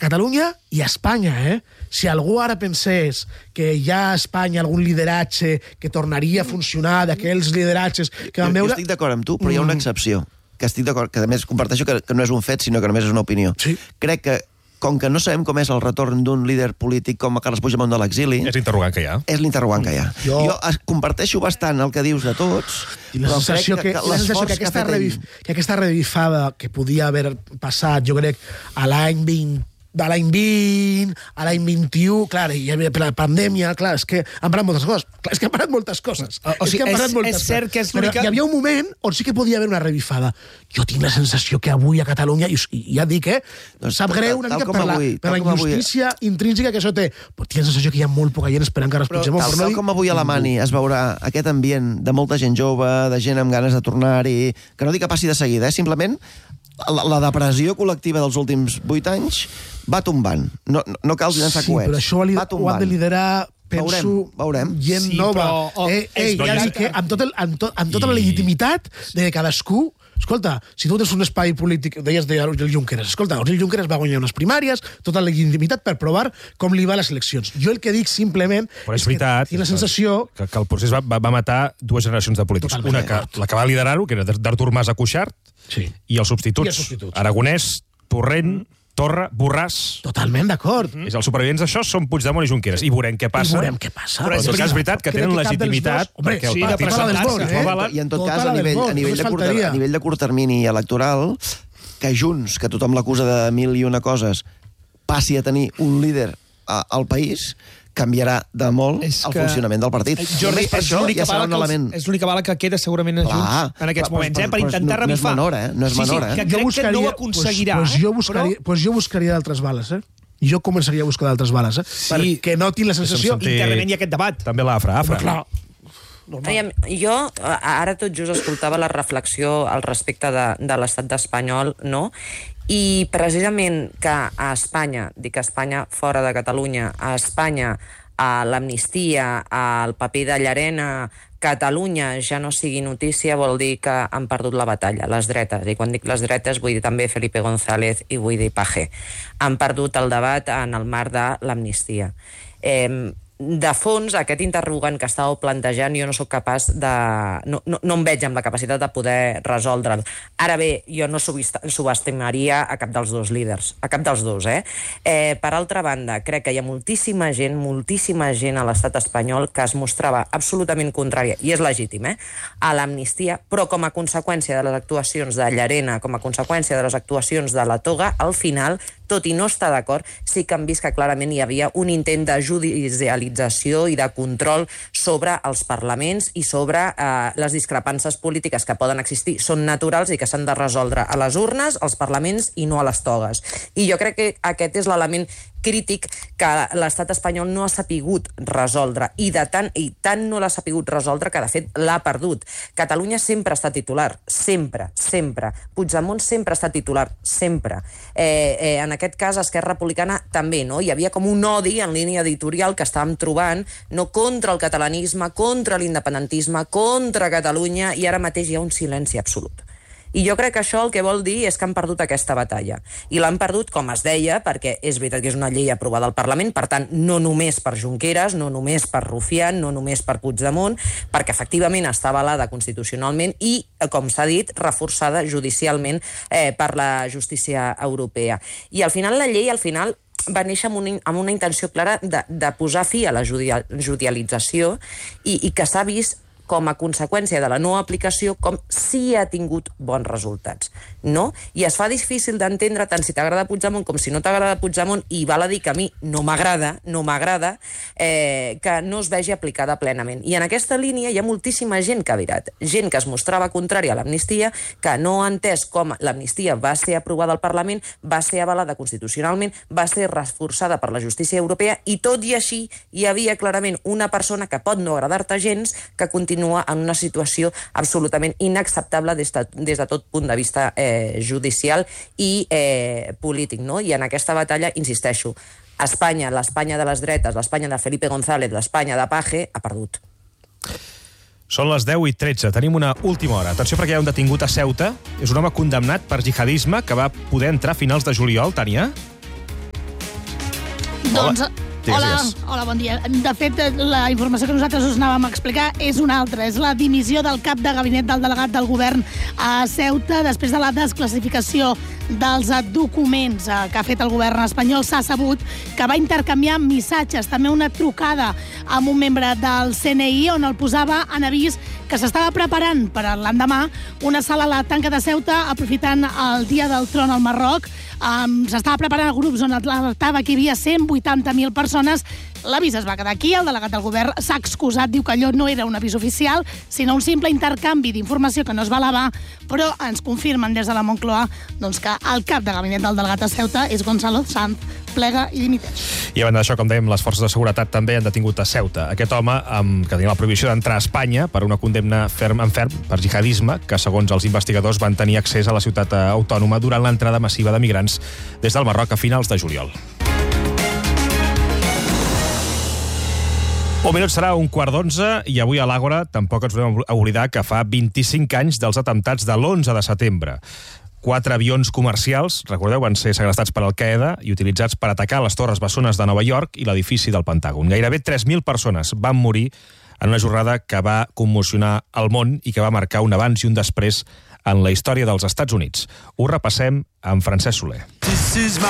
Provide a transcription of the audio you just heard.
Catalunya i a Espanya, Si algú ara pensés que hi ha a Espanya algun lideratge que tornaria a funcionar, d'aquells lideratges que vam veure... Jo estic d'acord amb tu, però hi ha una excepció, que estic d'acord, que a més comparteixo que no és un fet, sinó que només és una opinió. Sí. Crec que, com que no sabem com és el retorn d'un líder polític com a Carles Puigdemont de l'exili... És l'interrogant que hi ha. És l'interrogant que hi ha. Jo comparteixo bastant el que dius de tots, però crec que aquesta revifada que podia haver passat, jo crec, a l'any 20, a l'any 20, a l'any 21, clar, hi havia la pandèmia, clar, és que han parat moltes coses. Clar, és que han parat moltes coses. És cert que és l'única... Però hi havia un moment on sí que podia haver una revifada. Jo tinc la sensació que avui a Catalunya, i ja dic, sap greu una mica per la injustícia intrínseca que això té. Però tinc la sensació que hi ha molt poca gent esperant Carles Puigdemont. Tal com avui a Alemany es veurà aquest ambient de molta gent jove, de gent amb ganes de tornar-hi, que no dic que passi de seguida, simplement la depressió col·lectiva dels últims 8 anys va tombant. No cal llançar coets. Sí, però això ho han de liderar, penso, veurem. Gent nova. Ja dic que amb tota la legitimitat de cadascú. Escolta, si tu tens un espai polític, deies d'Oriol Junqueras, escolta, Oriol Junqueras va guanyar unes primàries, tota la legitimitat per provar com li va a les eleccions. Jo el que dic simplement... Però és veritat, tinc la sensació... que el procés va matar 2 generacions de polítics. Una, la que va liderar-ho, que era d'Artur Mas a Cuixart, i els substituts. Aragonès, Torrent, Torra, Borràs... Totalment d'acord. Els supervivents d'això són Puigdemont i Junqueras. I veurem què passa. Però en tot cas és veritat que tenen legitimitat perquè el partit presentar-se. I en tot cas, a nivell de curt termini electoral, que Junts, que tothom l'acusa de mil i una coses, passi a tenir un líder al país, canviarà de molt el funcionament del partit. Jordi, és l'única bala que queda segurament a Junts en aquests moments, per intentar revifar. No és menor, que crec que no ho aconseguirà. Jo buscaria d'altres bales, Jo començaria a buscar d'altres bales, perquè no tinc la sensació... Internament hi ha aquest debat. També l'Afra. Jo ara tot just escoltava la reflexió al respecte de l'estat d'Espanyol, no? I precisament que a Espanya, dic a Espanya fora de Catalunya, a Espanya, a l'amnistia, al paper de Llarena, Catalunya ja no sigui notícia vol dir que han perdut la batalla, les dretes. I quan dic les dretes vull dir també Felipe González i vull dir Paje. Han perdut el debat en el marc de l'amnistia. De fons, aquest interrogant que estàveu plantejant, jo no sóc capaç de... No em veig amb la capacitat de poder resoldre'l. Ara bé, jo no subestimaria a cap dels dos líders, a cap dels dos, Per altra banda, crec que hi ha moltíssima gent a l'estat espanyol que es mostrava absolutament contrària, i és legítim, a l'amnistia, però com a conseqüència de les actuacions de Llarena, com a conseqüència de les actuacions de la Toga, al final, tot i no estar d'acord, sí que han vist que clarament hi havia un intent de judicialització i de control sobre els parlaments i sobre les discrepàncies polítiques que poden existir. Són naturals i que s'han de resoldre a les urnes, als parlaments i no a les togues. I jo crec que aquest és l'element crític que l'estat espanyol no ha sapigut resoldre i tant no l'ha sapigut resoldre que de fet l'ha perdut. Catalunya sempre està titular, sempre. Puigdemont sempre està titular, sempre. En aquest cas Esquerra Republicana també, no? Hi havia com un odi en línia editorial que estàvem trobant, no, contra el catalanisme, contra l'independentisme, contra Catalunya, i ara mateix hi ha un silenci absolut. I jo crec que això el que vol dir és que han perdut aquesta batalla. I l'han perdut, com es deia, perquè és veritat que és una llei aprovada al Parlament, per tant, no només per Junqueras, no només per Rufián, no només per Puigdemont, perquè efectivament està avalada constitucionalment i, com s'ha dit, reforçada judicialment per la justícia europea. I al final la llei, va néixer amb una intenció clara de posar fi a la judicialització i que s'ha vist com a conseqüència de la no aplicació, com sí ha tingut bons resultats, no? I es fa difícil d'entendre tant si t'agrada Puigdemont com si no t'agrada Puigdemont, i val a dir que a mi no m'agrada, que no es vegi aplicada plenament. I en aquesta línia hi ha moltíssima gent que ha virat, gent que es mostrava contrària a l'amnistia, que no ha entès com l'amnistia va ser aprovada al Parlament, va ser avalada constitucionalment, va ser reforçada per la justícia europea, i tot i així hi havia clarament una persona que pot no agradar-te gens, que continua en una situació absolutament inacceptable des de tot punt de vista judicial i polític, no? I en aquesta batalla, insisteixo, Espanya, l'Espanya de les dretes, l'Espanya de Felipe González, l'Espanya de Paje, ha perdut. Són les 10:13. Tenim una última hora. Atenció, perquè hi ha un detingut a Ceuta. És un home condemnat per jihadisme que va poder entrar a finals de juliol, Tània? Doncs, hola, bon dia. De fet, la informació que nosaltres us anàvem a explicar és una altra. És la dimissió del cap de gabinet del delegat del govern a Ceuta després de la desclassificació dels documents que ha fet el govern espanyol. S'ha sabut que va intercanviar missatges, també una trucada amb un membre del CNI on el posava en avís que s'estava preparant per l'endemà una sala a la tanca de Ceuta aprofitant el dia del tron al Marroc. S'estava preparant a grups on alertava que hi havia 180.000 persones. L'avís es va quedar aquí, el delegat del govern s'ha excusat, diu que allò no era un avís oficial, sinó un simple intercanvi d'informació que no es va elevar, però ens confirmen des de la Moncloa doncs, que el cap de gabinet del delegat a Ceuta és Gonzalo Sanz, plega i dimiteix. I a banda d'això, com dèiem, les forces de seguretat també han detingut a Ceuta. Aquest home, que tenia la prohibició d'entrar a Espanya per una condemna ferm per jihadisme, que segons els investigadors van tenir accés a la ciutat autònoma durant l'entrada massiva de migrants des del Marroc a finals de juliol. Un minut serà 11:15 i avui a l'Àgora tampoc ens podem oblidar que fa 25 anys dels atemptats de l'11 de setembre. 4 avions comercials, recordeu, van ser segrestats per Al-Qaeda i utilitzats per atacar les Torres Bessones de Nova York i l'edifici del Pentàgon. Gairebé 3.000 persones van morir en una jornada que va commocionar el món i que va marcar un abans i un després en la història dels Estats Units. Ho repassem amb Francesc Soler.